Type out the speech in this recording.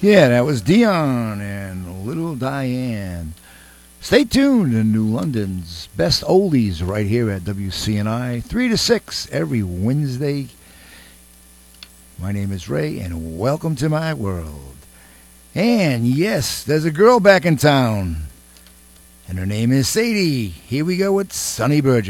Yeah, that was Dion and Little Diane. Stay tuned to New London's best oldies right here at WCNI, 3 to 6 every Wednesday. My name is Ray, and welcome to my world. And yes, there's a girl back in town, and her name is Sadie. Here we go with Sonny Burgess.